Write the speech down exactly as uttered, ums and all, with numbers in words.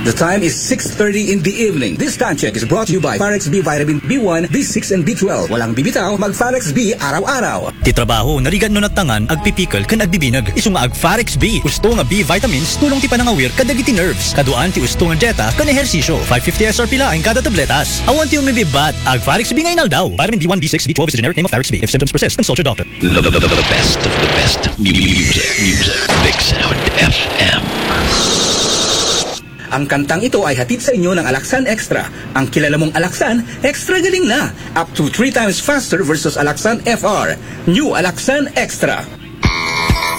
The time is six thirty in the evening. This time check is brought to you by Farex B Vitamin B one, B six, and B twelve. Walang bibitaw, mag Farex B araw-araw. Ti trabaho, narigan no natangan, agpipikal, kan agbibinag. Isu nga ag Farex B. Gusto nga B vitamins, tulong ti panangawir, kadagiti nerves. Kaduan ti gusto nga dieta, kan ehersisyo. five fifty S R P laing kada tabletas. Awan ti umibibat, ag Farex B ngayon daw. Vitamin B one, B six, B twelve is the generic name of Farex B. If symptoms persist, consult your doctor. The, the, the, the best of the best music, music, Big Sound F M. Ang kantang ito ay hatid sa inyo ng Alaxan Extra. Ang kilala mong Alaxan, extra galing na. Up to three times faster versus Alaxan F R. New Alaxan Extra.